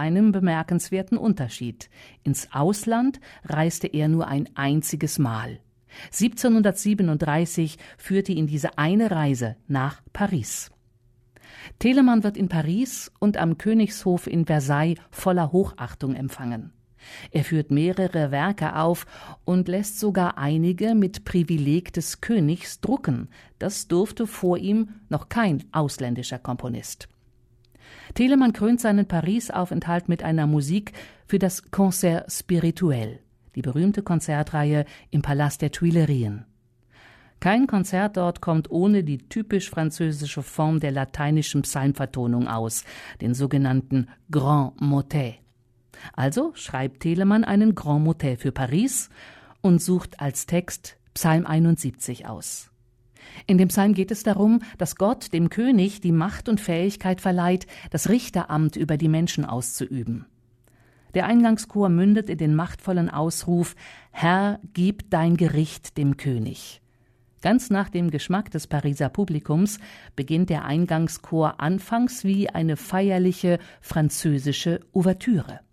einem bemerkenswerten Unterschied. Ins Ausland reiste er nur ein einziges Mal. 1737 führte ihn diese eine Reise nach Paris. Telemann wird in Paris und am Königshof in Versailles voller Hochachtung empfangen. Er führt mehrere Werke auf und lässt sogar einige mit Privileg des Königs drucken. Das durfte vor ihm noch kein ausländischer Komponist. Telemann krönt seinen Paris-Aufenthalt mit einer Musik für das Concert Spirituel, die berühmte Konzertreihe im Palast der Tuilerien. Kein Konzert dort kommt ohne die typisch französische Form der lateinischen Psalmvertonung aus, den sogenannten Grand Motet. Also schreibt Telemann einen Grand Motet für Paris und sucht als Text Psalm 71 aus. In dem Psalm geht es darum, dass Gott dem König die Macht und Fähigkeit verleiht, das Richteramt über die Menschen auszuüben. Der Eingangschor mündet in den machtvollen Ausruf: Herr, gib dein Gericht dem König. Ganz nach dem Geschmack des Pariser Publikums beginnt der Eingangschor anfangs wie eine feierliche französische Ouvertüre.